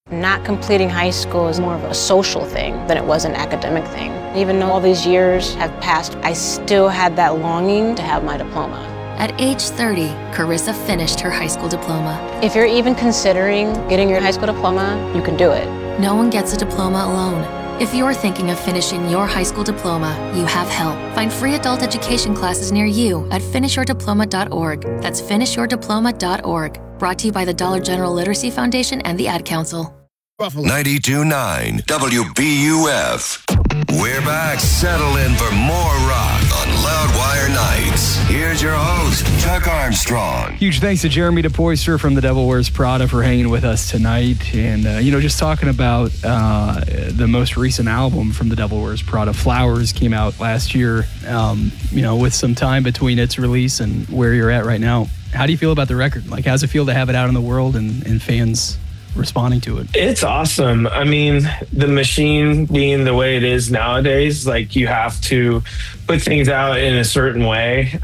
Not completing high school is more of a social thing than it was an academic thing. Even though all these years have passed, I still had that longing to have my diploma. At age 30, Carissa finished her high school diploma. If you're even considering getting your high school diploma, you can do it. No one gets a diploma alone. If you're thinking of finishing your high school diploma, you have help. Find free adult education classes near you at finishyourdiploma.org. That's finishyourdiploma.org. Brought to you by the Dollar General Literacy Foundation and the Ad Council. 92.9 WBUF. We're back. Settle in for more rock on Loudwire Nights. Here's your host, Chuck Armstrong. Huge thanks to Jeremy DePoyster from The Devil Wears Prada for hanging with us tonight. And, just talking about the most recent album from The Devil Wears Prada, Flowers, came out last year, with some time between its release and where you're at right now. How do you feel about the record? Like, how's it feel to have it out in the world and fans responding to it? It's awesome. I mean, the machine being the way it is nowadays, like, you have to put things out in a certain way.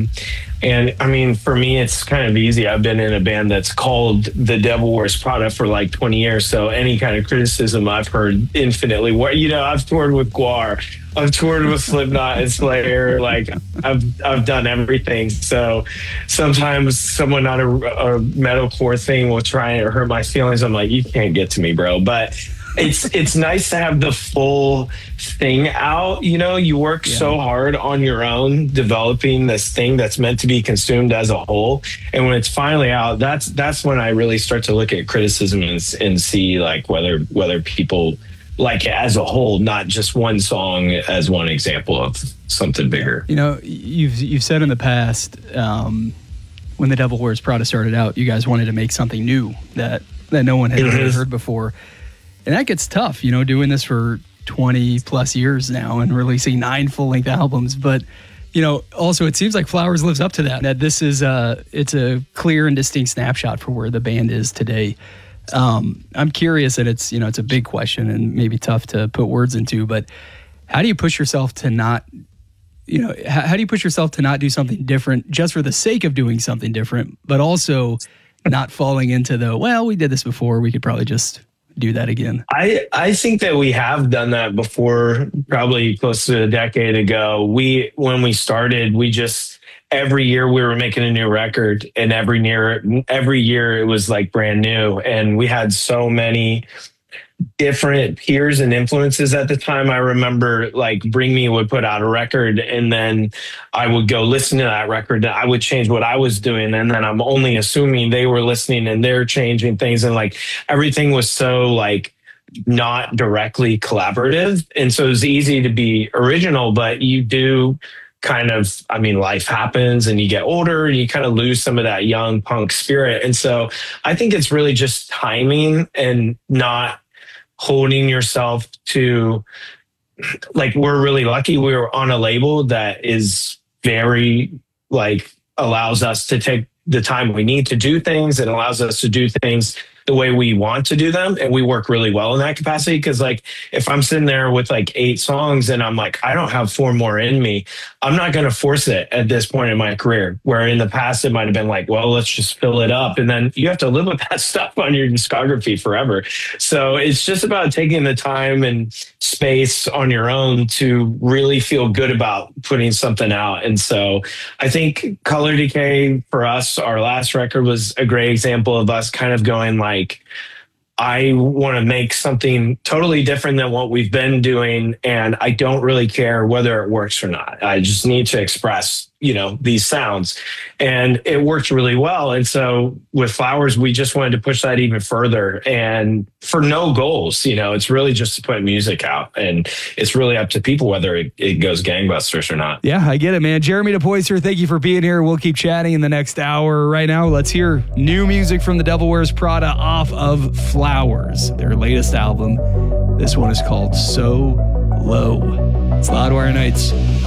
And I mean, for me, it's kind of easy. I've been in a band that's called The Devil Wears Prada for like 20 years. So any kind of criticism I've heard infinitely. I've toured with Gwar. I've toured with Slipknot and Slayer. Like, I've done everything. So sometimes someone on a metalcore thing will try and hurt my feelings. I'm like, you can't get to me, bro. But it's nice to have the full thing out. You work so hard on your own developing this thing that's meant to be consumed as a whole, and when it's finally out, that's when I really start to look at criticism and see like whether people like it as a whole, not just one song as one example of something bigger. You've said in the past, when The Devil Wears Prada started out, you guys wanted to make something new that no one had ever heard before. And that gets tough, doing this for 20 plus years now and releasing 9 full-length albums. But, also it seems like Flowers lives up to that. That this is it's a clear and distinct snapshot for where the band is today. I'm curious, and it's a big question and maybe tough to put words into, but how do you push yourself to not, how do you push yourself to not do something different just for the sake of doing something different, but also not falling into we did this before, we could probably just do that again? I think that we have done that before, probably close to a decade ago. When we started, every year we were making a new record, and every year it was like brand new. And we had so many different peers and influences at the time. I remember like Bring Me would put out a record, and then I would go listen to that record. I would change what I was doing, and then I'm only assuming they were listening and they're changing things, and like everything was so like not directly collaborative. And so it was easy to be original, but you do kind of, life happens and you get older and you kind of lose some of that young punk spirit. And so I think it's really just timing and not holding yourself to, like, we're really lucky we were on a label that is very, like, allows us to take the time we need to do things and allows us to do things the way we want to do them. And we work really well in that capacity. Because like, if I'm sitting there with like 8 songs and I'm like, I don't have 4 more in me, I'm not going to force it at this point in my career. Where in the past, it might've been like, well, let's just fill it up. And then you have to live with that stuff on your discography forever. So it's just about taking the time and space on your own to really feel good about putting something out. And so I think Color Decay for us, our last record, was a great example of us kind of going like, I want to make something totally different than what we've been doing, and I don't really care whether it works or not. I just need to express, these sounds. And it worked really well. And so with Flowers, we just wanted to push that even further, and for no goals. It's really just to put music out, and it's really up to people whether it goes gangbusters or not. Yeah, I get it, man. Jeremy DePoyster, thank you for being here. We'll keep chatting in the next hour. Right now, let's hear new music from The Devil Wears Prada off of Flowers, their latest album. This one is called So Low. It's Loudwire Nights.